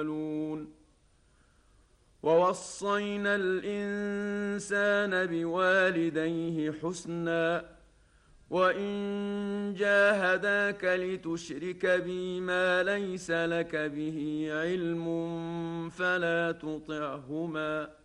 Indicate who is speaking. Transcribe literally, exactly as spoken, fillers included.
Speaker 1: ووصينا الإنسان بوالديه حسنا وإن جاهداك لتشرك بي ما ليس لك به علم فلا تطعهما